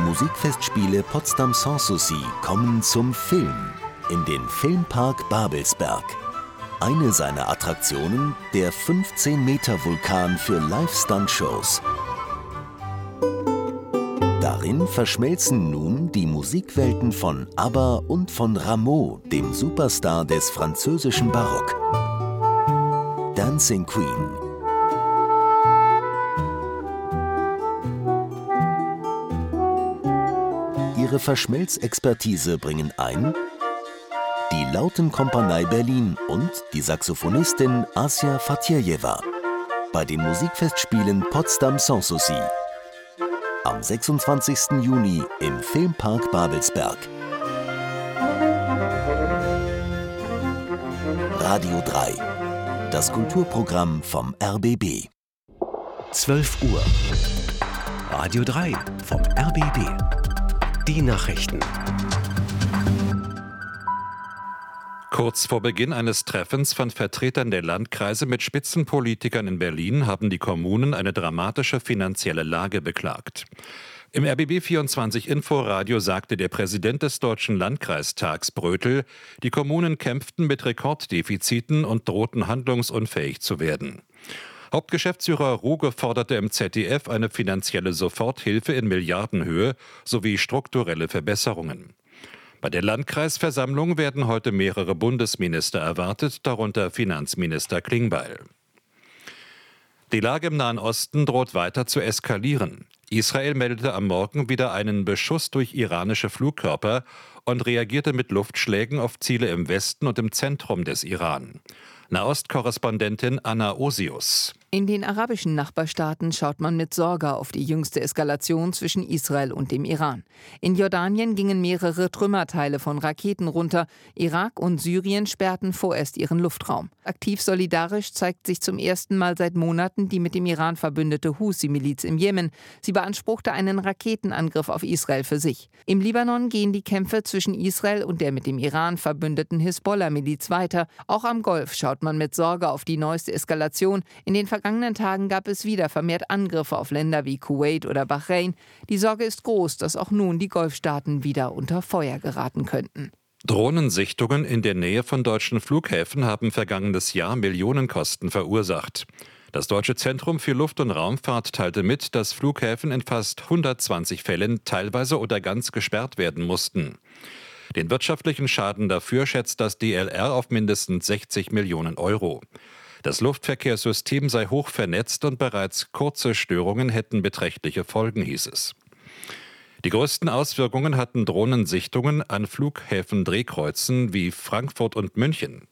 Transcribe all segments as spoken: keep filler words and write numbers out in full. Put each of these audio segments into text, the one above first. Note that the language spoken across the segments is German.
Musikfestspiele Potsdam Sanssouci kommen zum Film in den Filmpark Babelsberg. Eine seiner Attraktionen, der fünfzehn Meter Vulkan für Live-Stunt-Shows. Darin verschmelzen nun die Musikwelten von ABBA und von Rameau, dem Superstar des französischen Barock. Dancing Queen. Ihre Verschmelzexpertise bringen ein die Lautenkompanie Berlin und die Saxophonistin Asia Fatirjewa bei den Musikfestspielen Potsdam Sanssouci. Am sechsundzwanzigsten Juni im Filmpark Babelsberg. Radio drei, das Kulturprogramm vom R B B. zwölf Uhr. Radio drei vom R B B. Die Nachrichten. Kurz vor Beginn eines Treffens von Vertretern der Landkreise mit Spitzenpolitikern in Berlin haben die Kommunen eine dramatische finanzielle Lage beklagt. Im R B B vierundzwanzig Inforadio sagte der Präsident des Deutschen Landkreistags Brötel, die Kommunen kämpften mit Rekorddefiziten und drohten handlungsunfähig zu werden. Hauptgeschäftsführer Ruge forderte im Z D F eine finanzielle Soforthilfe in Milliardenhöhe sowie strukturelle Verbesserungen. Bei der Landkreisversammlung werden heute mehrere Bundesminister erwartet, darunter Finanzminister Klingbeil. Die Lage im Nahen Osten droht weiter zu eskalieren. Israel meldete am Morgen wieder einen Beschuss durch iranische Flugkörper und reagierte mit Luftschlägen auf Ziele im Westen und im Zentrum des Iran. Nahostkorrespondentin Anna Osius. In den arabischen Nachbarstaaten schaut man mit Sorge auf die jüngste Eskalation zwischen Israel und dem Iran. In Jordanien gingen mehrere Trümmerteile von Raketen runter. Irak und Syrien sperrten vorerst ihren Luftraum. Aktiv solidarisch zeigt sich zum ersten Mal seit Monaten die mit dem Iran verbündete Husi-Miliz im Jemen. Sie beanspruchte einen Raketenangriff auf Israel für sich. Im Libanon gehen die Kämpfe zwischen Israel und der mit dem Iran verbündeten Hisbollah-Miliz weiter. Auch am Golf schaut man mit Sorge auf die neueste Eskalation. In den vergangenen Tagen gab es wieder vermehrt Angriffe auf Länder wie Kuwait oder Bahrain. Die Sorge ist groß, dass auch nun die Golfstaaten wieder unter Feuer geraten könnten. Drohnensichtungen in der Nähe von deutschen Flughäfen haben vergangenes Jahr Millionenkosten verursacht. Das Deutsche Zentrum für Luft- und Raumfahrt teilte mit, dass Flughäfen in fast hundertzwanzig Fällen teilweise oder ganz gesperrt werden mussten. Den wirtschaftlichen Schaden dafür schätzt das D L R auf mindestens sechzig Millionen Euro. Das Luftverkehrssystem sei hoch vernetzt und bereits kurze Störungen hätten beträchtliche Folgen, hieß es. Die größten Auswirkungen hatten Drohnensichtungen an Flughäfen-Drehkreuzen wie Frankfurt und München.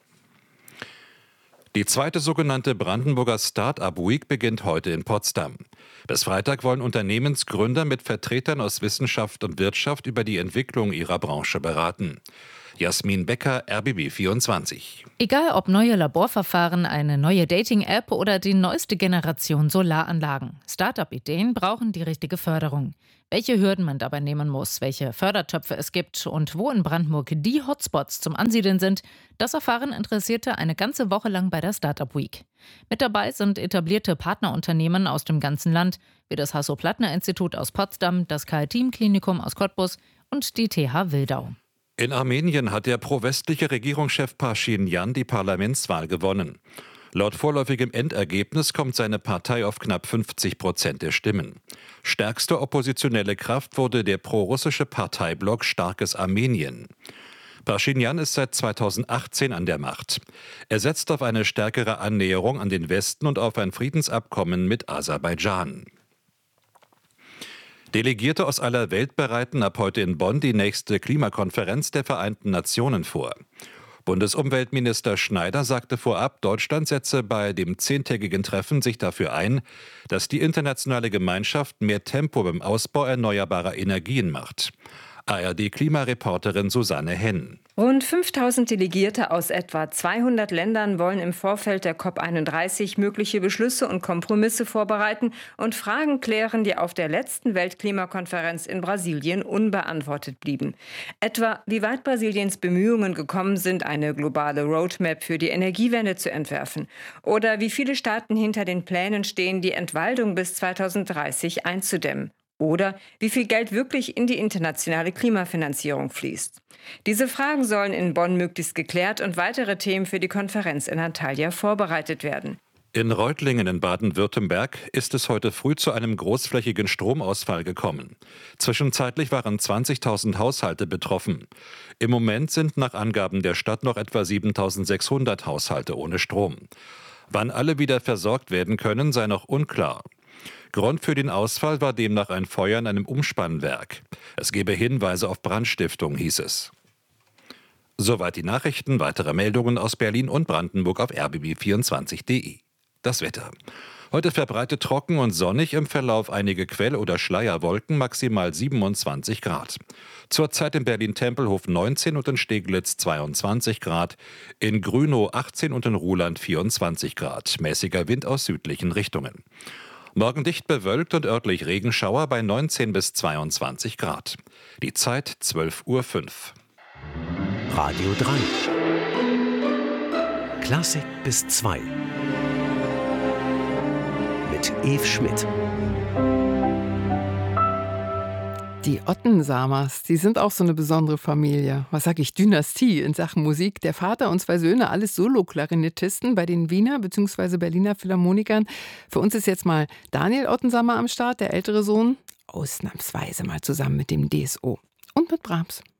Die zweite sogenannte Brandenburger Start-up Week beginnt heute in Potsdam. Bis Freitag wollen Unternehmensgründer mit Vertretern aus Wissenschaft und Wirtschaft über die Entwicklung ihrer Branche beraten. Jasmin Becker, R B B vierundzwanzig. Egal ob neue Laborverfahren, eine neue Dating-App oder die neueste Generation Solaranlagen. Start-up-Ideen brauchen die richtige Förderung. Welche Hürden man dabei nehmen muss, welche Fördertöpfe es gibt und wo in Brandenburg die Hotspots zum Ansiedeln sind, das erfahren Interessierte eine ganze Woche lang bei der Start-up Week. Mit dabei sind etablierte Partnerunternehmen aus dem ganzen Land, wie das Hasso-Plattner-Institut aus Potsdam, das Karl-Team-Klinikum aus Cottbus und die T H Wildau. In Armenien hat der pro-westliche Regierungschef Pashinyan die Parlamentswahl gewonnen. Laut vorläufigem Endergebnis kommt seine Partei auf knapp fünfzig Prozent der Stimmen. Stärkste oppositionelle Kraft wurde der pro-russische Parteiblock Starkes Armenien. Pashinyan ist seit zweitausendachtzehn an der Macht. Er setzt auf eine stärkere Annäherung an den Westen und auf ein Friedensabkommen mit Aserbaidschan. Delegierte aus aller Welt bereiten ab heute in Bonn die nächste Klimakonferenz der Vereinten Nationen vor. Bundesumweltminister Schneider sagte vorab, Deutschland setze bei dem zehntägigen Treffen sich dafür ein, dass die internationale Gemeinschaft mehr Tempo beim Ausbau erneuerbarer Energien macht. A R D-Klimareporterin Susanne Henn. Rund fünftausend Delegierte aus etwa zweihundert Ländern wollen im Vorfeld der COP einunddreißig mögliche Beschlüsse und Kompromisse vorbereiten und Fragen klären, die auf der letzten Weltklimakonferenz in Brasilien unbeantwortet blieben. Etwa, wie weit Brasiliens Bemühungen gekommen sind, eine globale Roadmap für die Energiewende zu entwerfen. Oder wie viele Staaten hinter den Plänen stehen, die Entwaldung bis zweitausenddreißig einzudämmen. Oder wie viel Geld wirklich in die internationale Klimafinanzierung fließt. Diese Fragen sollen in Bonn möglichst geklärt und weitere Themen für die Konferenz in Antalya vorbereitet werden. In Reutlingen in Baden-Württemberg ist es heute früh zu einem großflächigen Stromausfall gekommen. Zwischenzeitlich waren zwanzigtausend Haushalte betroffen. Im Moment sind nach Angaben der Stadt noch etwa siebentausendsechshundert Haushalte ohne Strom. Wann alle wieder versorgt werden können, sei noch unklar. Grund für den Ausfall war demnach ein Feuer in einem Umspannwerk. Es gebe Hinweise auf Brandstiftung, hieß es. Soweit die Nachrichten. Weitere Meldungen aus Berlin und Brandenburg auf r b b vierundzwanzig punkt d e. Das Wetter. Heute verbreitet trocken und sonnig, im Verlauf einige Quell- oder Schleierwolken, maximal siebenundzwanzig Grad. Zurzeit in Berlin-Tempelhof neunzehn und in Steglitz zweiundzwanzig Grad, in Grünow achtzehn und in Ruhland vierundzwanzig Grad. Mäßiger Wind aus südlichen Richtungen. Morgen dicht bewölkt und örtlich Regenschauer bei neunzehn bis zweiundzwanzig Grad. Die Zeit zwölf Uhr fünf. Radio drei. Klassik bis zwei. Mit Eve Schmidt. Die Ottensamers, die sind auch so eine besondere Familie. Was sag ich, Dynastie in Sachen Musik. Der Vater und zwei Söhne, alles Solo-Klarinettisten bei den Wiener bzw. Berliner Philharmonikern. Für uns ist jetzt mal Daniel Ottensamer am Start, der ältere Sohn. Ausnahmsweise mal zusammen mit dem D S O und mit Brahms.